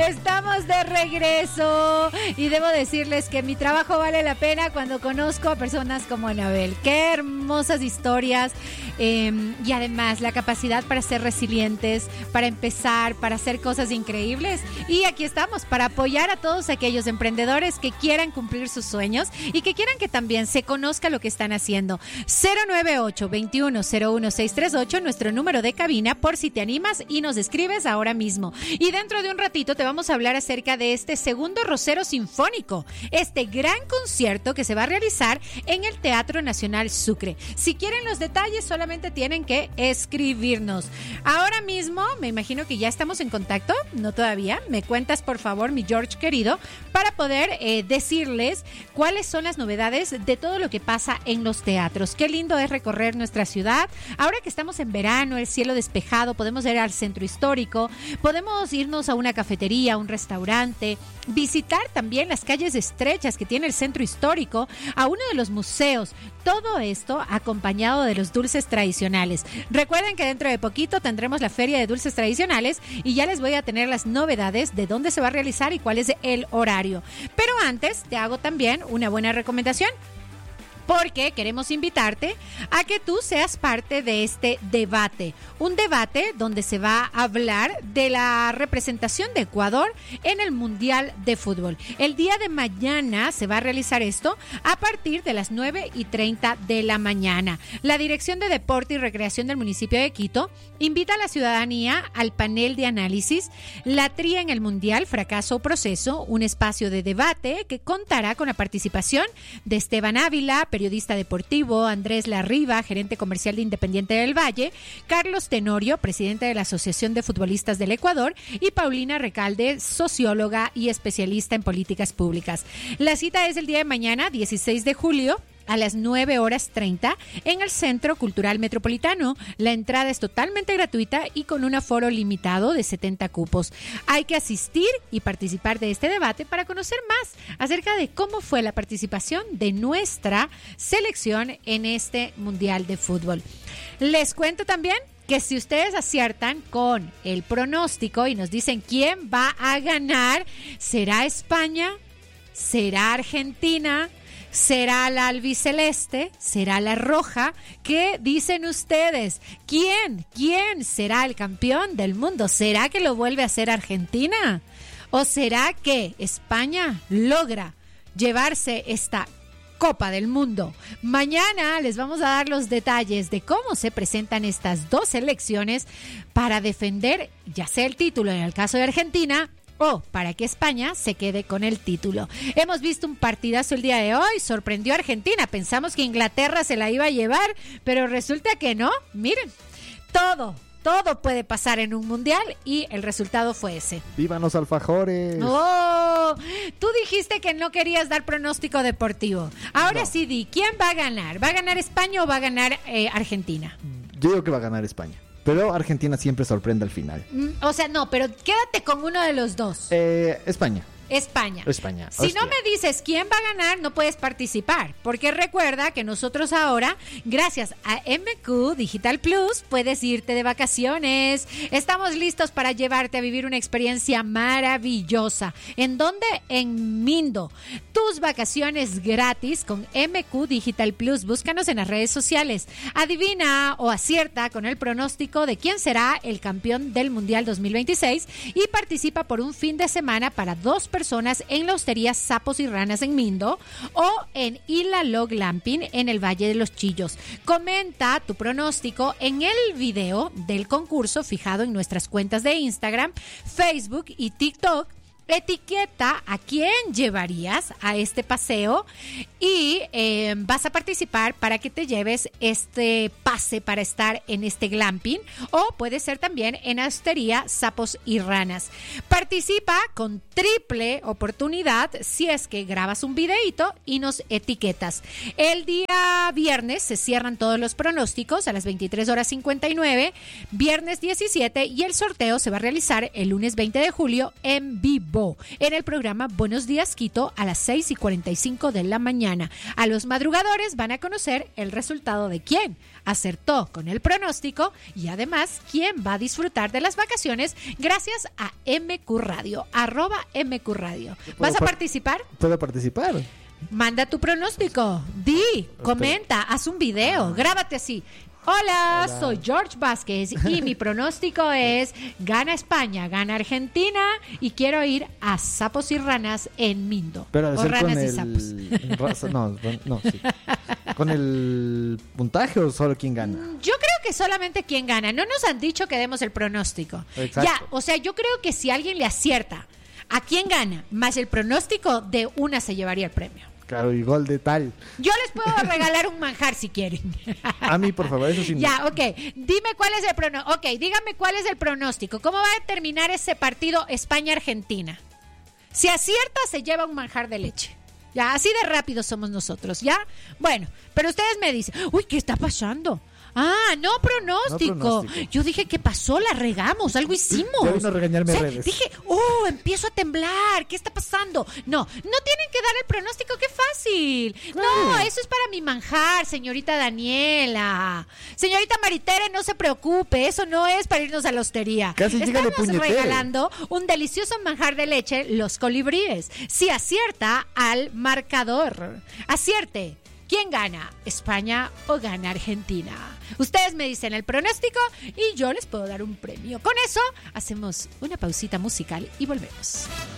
Estamos de regreso y debo decirles que mi trabajo vale la pena cuando conozco a personas como Anabel. Qué hermosas historias y además la capacidad para ser resilientes, para empezar, para hacer cosas increíbles. Y aquí estamos para apoyar a todos aquellos emprendedores que quieran cumplir sus sueños y que quieran que también se conozca lo que están haciendo. 098-2101-638, nuestro número de cabina, por si te animas y nos escribes ahora mismo. Y dentro de un ratito te vamos a hablar acerca de este segundo Rocero Sinfónico, este gran concierto que se va a realizar en el Teatro Nacional Sucre. Si quieren los detalles, solamente tienen que escribirnos. Ahora mismo, me imagino que ya estamos en contacto, no todavía. Me cuentas, por favor, mi George querido, para poder decirles cuáles son las novedades de todo lo que pasa en los teatros. Qué lindo es recorrer nuestra ciudad. Ahora que estamos en verano, el cielo despejado, podemos ir al centro histórico, podemos irnos a una cafetería, a un restaurante, visitar también las calles estrechas que tiene el centro histórico, a uno de los museos. Todo esto acompañado de los dulces tradicionales. Recuerden que dentro de poquito tendremos la Feria de Dulces Tradicionales y ya les voy a tener las novedades de dónde se va a realizar y cuál es el horario. Pero antes te hago también una buena recomendación, porque queremos invitarte a que tú seas parte de este debate. Un debate donde se va a hablar de la representación de Ecuador en el Mundial de Fútbol. El día de mañana se va a realizar esto a partir de las 9:30 de la mañana. La Dirección de Deporte y Recreación del municipio de Quito invita a la ciudadanía al panel de análisis La Tría en el Mundial, Fracaso o Proceso, un espacio de debate que contará con la participación de Esteban Ávila, periodista deportivo, Andrés Larriba, gerente comercial de Independiente del Valle, Carlos Tenorio, presidente de la Asociación de Futbolistas del Ecuador, y Paulina Recalde, socióloga y especialista en políticas públicas. La cita es el día de mañana, 16 de julio, a las 9:30 en el Centro Cultural Metropolitano. La entrada es totalmente gratuita y con un aforo limitado de 70 cupos. Hay que asistir y participar de este debate para conocer más acerca de cómo fue la participación de nuestra selección en este Mundial de Fútbol. Les cuento también que si ustedes aciertan con el pronóstico y nos dicen quién va a ganar, ¿será España? ¿Será Argentina? ¿Será la albiceleste? ¿Será la roja? ¿Qué dicen ustedes? ¿Quién será el campeón del mundo? ¿Será que lo vuelve a hacer Argentina? ¿O será que España logra llevarse esta Copa del Mundo? Mañana les vamos a dar los detalles de cómo se presentan estas dos selecciones para defender ya sea el título en el caso de Argentina o para que España se quede con el título. Hemos visto un partidazo el día de hoy, sorprendió a Argentina, pensamos que Inglaterra se la iba a llevar, pero resulta que no. Miren, todo puede pasar en un mundial y el resultado fue ese. ¡Vivan los alfajores! ¡Oh! Tú dijiste que no querías dar pronóstico deportivo. Ahora no. Sí di, ¿quién va a ganar? ¿Va a ganar España o va a ganar Argentina? Yo digo que va a ganar España. Pero Argentina siempre sorprende al final. O sea, no, pero quédate con uno de los dos. España. España. Si no me dices quién va a ganar, no puedes participar, porque recuerda que nosotros ahora, gracias a MQ Digital Plus, puedes irte de vacaciones. Estamos listos para llevarte a vivir una experiencia maravillosa. ¿En dónde? En Mindo. Tus vacaciones gratis con MQ Digital Plus. Búscanos en las redes sociales. Adivina o acierta con el pronóstico de quién será el campeón del Mundial 2026 y participa por un fin de semana para 2 personas en la hostería Sapos y Ranas en Mindo o en Isla Log Glamping en el Valle de los Chillos. Comenta tu pronóstico en el video del concurso fijado en nuestras cuentas de Instagram, Facebook y TikTok. Etiqueta a quién llevarías a este paseo y vas a participar para que te lleves este pase para estar en este glamping, o puede ser también en Hostería Sapos y Ranas. Participa con triple oportunidad si es que grabas un videíto y nos etiquetas. El día viernes se cierran todos los pronósticos a las 23:59, viernes 17, y el sorteo se va a realizar el lunes 20 de julio en vivo en el programa Buenos Días Quito a las 6:45 de la mañana. A los madrugadores van a conocer el resultado de quién hace acertó con el pronóstico y además quién va a disfrutar de las vacaciones gracias a MQ Radio, @MQ Radio. ¿Vas a participar? Puedo participar. Manda tu pronóstico, comenta, haz un video, grábate así. Hola, soy George Vázquez y mi pronóstico es gana España, gana Argentina y quiero ir a Sapos y Ranas en Mindo. Pero o ranas y sapos. Sí. ¿Con el puntaje o solo quién gana? Yo creo que solamente quién gana. No nos han dicho que demos el pronóstico. Exacto. Ya, o sea, yo creo que si alguien le acierta a quién gana, más el pronóstico, de una se llevaría el premio. Claro, y gol de tal. Yo les puedo regalar un manjar si quieren. A mí, por favor, eso sí. Ya, ok. Dime cuál es el pronóstico. Ok, dígame cuál es el pronóstico. ¿Cómo va a terminar ese partido España-Argentina? Si acierta, se lleva un manjar de leche. Ya, así de rápido somos nosotros, ¿ya? Bueno, pero ustedes me dicen, uy, ¿qué está pasando? No pronóstico. Yo dije, ¿qué pasó? La regamos, algo hicimos. Ya vino a regañarme redes. Dije, empiezo a temblar, ¿qué está pasando? No tienen que dar el pronóstico, qué fácil. No, eso es para mi manjar, señorita Daniela. Señorita Maritere, no se preocupe, eso no es para irnos a la hostería. Casi llega de Estamos puñetero. regalando un delicioso manjar de leche, los colibríes. Si acierta al marcador. Acierte. ¿Quién gana? ¿España o gana Argentina? Ustedes me dicen el pronóstico y yo les puedo dar un premio. Con eso hacemos una pausita musical y volvemos.